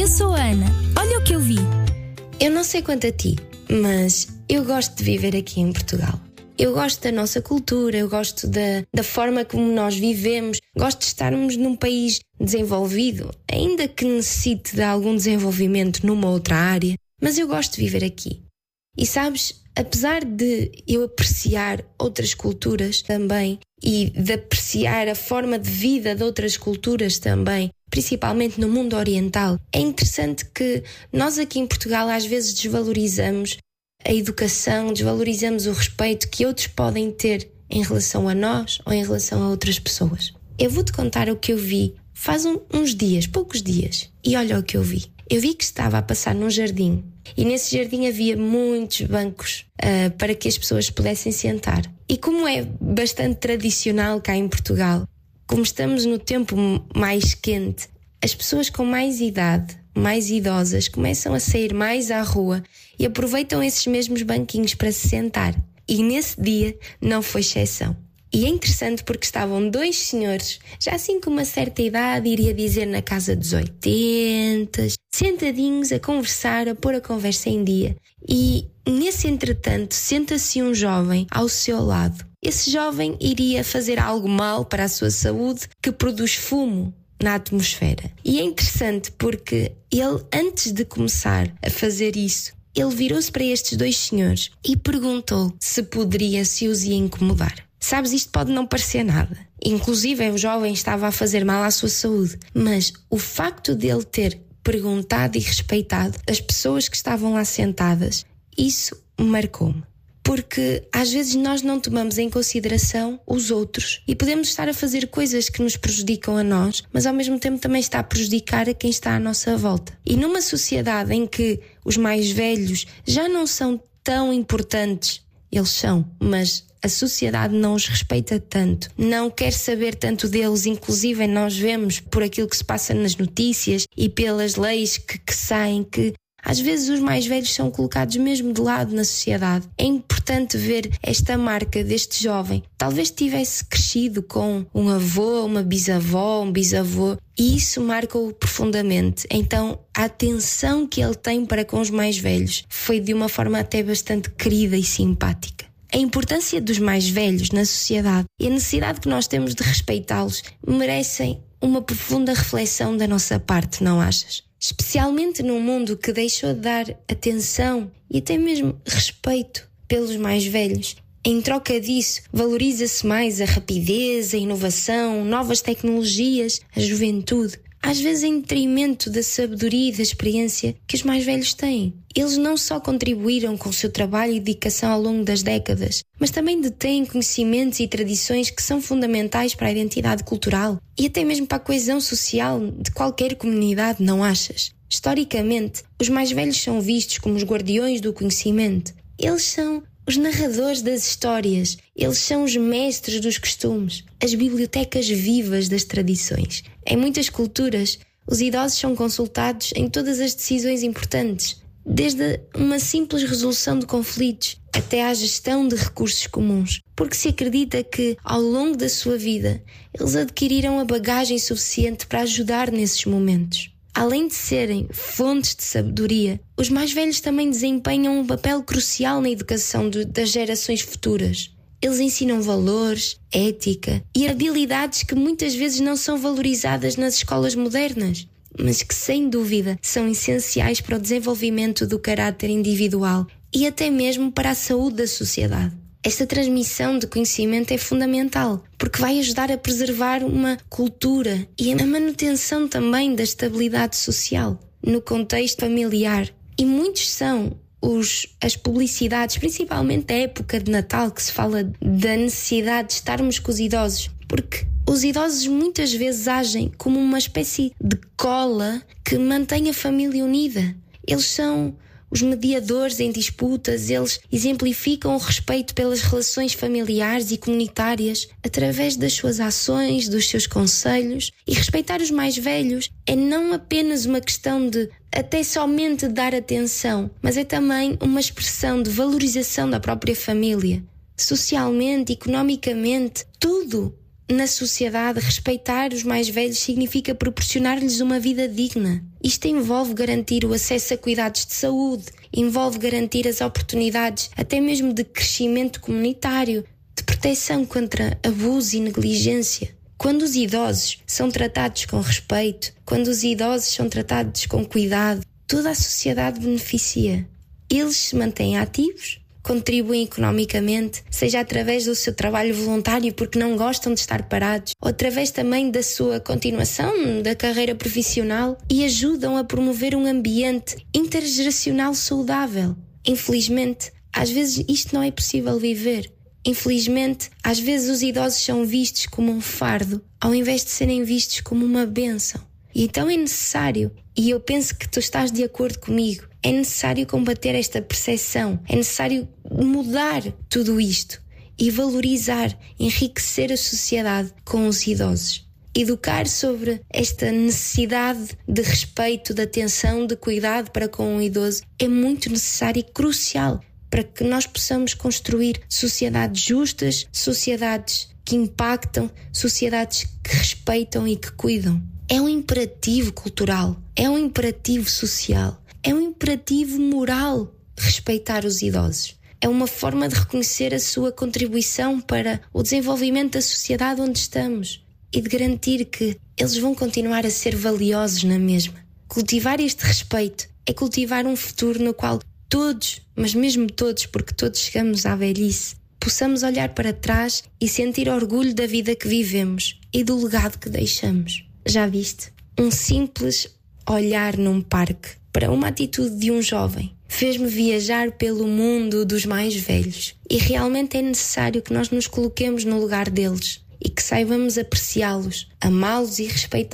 sou a Ana. Olha o que eu vi. Eu não sei quanto a ti, mas eu gosto de viver aqui em Portugal. Eu gosto da nossa cultura, eu gosto da forma como nós vivemos, gosto de estarmos num país desenvolvido, ainda que necessite de algum desenvolvimento numa outra área, mas eu gosto de viver aqui. E sabes, apesar de eu apreciar outras culturas também e de apreciar a forma de vida de outras culturas também, principalmente no mundo oriental, é interessante que nós aqui em Portugal às vezes desvalorizamos a educação, desvalorizamos o respeito que outros podem ter em relação a nós ou em relação a outras pessoas. Eu vou-te contar o que eu vi faz uns dias, poucos dias, e olha o que eu vi. Eu vi que estava a passar num jardim e nesse jardim havia muitos bancos para que as pessoas pudessem sentar. E como é bastante tradicional cá em Portugal, como estamos no tempo mais quente, as pessoas com mais idade, mais idosas, começam a sair mais à rua e aproveitam esses mesmos banquinhos para se sentar. E nesse dia não foi exceção. E é interessante porque estavam dois senhores, já assim com uma certa idade, iria dizer na casa dos 80, sentadinhos a conversar, a pôr a conversa em dia. E nesse entretanto senta-se um jovem ao seu lado. Esse jovem iria fazer algo mal para a sua saúde, que produz fumo na atmosfera. E é interessante porque ele, antes de começar a fazer isso, ele virou-se para estes dois senhores e perguntou se os ia incomodar. Sabes, isto pode não parecer nada. Inclusive, o jovem estava a fazer mal à sua saúde. Mas o facto dele ter perguntado e respeitado as pessoas que estavam lá sentadas, isso marcou-me. Porque às vezes nós não tomamos em consideração os outros e podemos estar a fazer coisas que nos prejudicam a nós, mas ao mesmo tempo também está a prejudicar a quem está à nossa volta. E numa sociedade em que os mais velhos já não são tão importantes, eles são, mas a sociedade não os respeita tanto, não quer saber tanto deles, inclusive nós vemos por aquilo que se passa nas notícias e pelas leis que saem que às vezes os mais velhos são colocados mesmo de lado na sociedade. É importante ver esta marca deste jovem. Talvez tivesse crescido com um avô, uma bisavó, um bisavô, e isso marca-o profundamente. Então, a atenção que ele tem para com os mais velhos foi de uma forma até bastante querida e simpática. A importância dos mais velhos na sociedade e a necessidade que nós temos de respeitá-los merecem uma profunda reflexão da nossa parte, não achas? Especialmente num mundo que deixou de dar atenção e até mesmo respeito pelos mais velhos. Em troca disso, valoriza-se mais a rapidez, a inovação, novas tecnologias, a juventude, às vezes em detrimento da sabedoria e da experiência que os mais velhos têm. Eles não só contribuíram com o seu trabalho e dedicação ao longo das décadas, mas também detêm conhecimentos e tradições que são fundamentais para a identidade cultural e até mesmo para a coesão social de qualquer comunidade, não achas? Historicamente, os mais velhos são vistos como os guardiões do conhecimento. Eles são os narradores das histórias, eles são os mestres dos costumes, as bibliotecas vivas das tradições. Em muitas culturas, os idosos são consultados em todas as decisões importantes, desde uma simples resolução de conflitos até à gestão de recursos comuns, porque se acredita que, ao longo da sua vida, eles adquiriram a bagagem suficiente para ajudar nesses momentos. Além de serem fontes de sabedoria, os mais velhos também desempenham um papel crucial na educação das gerações futuras. Eles ensinam valores, ética e habilidades que muitas vezes não são valorizadas nas escolas modernas, mas que sem dúvida são essenciais para o desenvolvimento do caráter individual e até mesmo para a saúde da sociedade. Esta transmissão de conhecimento é fundamental, porque vai ajudar a preservar uma cultura e a manutenção também da estabilidade social no contexto familiar. E muitos são as publicidades, principalmente da época de Natal, que se fala da necessidade de estarmos com os idosos, porque os idosos muitas vezes agem como uma espécie de cola que mantém a família unida. Eles são os mediadores em disputas, eles exemplificam o respeito pelas relações familiares e comunitárias através das suas ações, dos seus conselhos. E respeitar os mais velhos é não apenas uma questão de até somente dar atenção, mas é também uma expressão de valorização da própria família. Socialmente, economicamente, tudo na sociedade, respeitar os mais velhos significa proporcionar-lhes uma vida digna. Isto envolve garantir o acesso a cuidados de saúde, envolve garantir as oportunidades até mesmo de crescimento comunitário, de proteção contra abuso e negligência. Quando os idosos são tratados com respeito, quando os idosos são tratados com cuidado, toda a sociedade beneficia. Eles se mantêm ativos, contribuem economicamente, seja através do seu trabalho voluntário porque não gostam de estar parados, ou através também da sua continuação da carreira profissional, e ajudam a promover um ambiente intergeracional saudável. Infelizmente, às vezes isto não é possível viver. Infelizmente, às vezes os idosos são vistos como um fardo, ao invés de serem vistos como uma bênção. E então é necessário, e eu penso que tu estás de acordo comigo, é necessário combater esta percepção, é necessário mudar tudo isto e valorizar, enriquecer a sociedade com os idosos. Educar sobre esta necessidade de respeito, de atenção, de cuidado para com o idoso é muito necessário e crucial para que nós possamos construir sociedades justas, sociedades que impactam, sociedades que respeitam e que cuidam. É um imperativo cultural, é um imperativo social, é um imperativo moral respeitar os idosos. É uma forma de reconhecer a sua contribuição para o desenvolvimento da sociedade onde estamos e de garantir que eles vão continuar a ser valiosos na mesma. Cultivar este respeito é cultivar um futuro no qual todos, mas mesmo todos, porque todos chegamos à velhice, possamos olhar para trás e sentir orgulho da vida que vivemos e do legado que deixamos. Já viste? Um simples olhar num parque para uma atitude de um jovem fez-me viajar pelo mundo dos mais velhos. E realmente é necessário que nós nos coloquemos no lugar deles e que saibamos apreciá-los, amá-los e respeitá-los.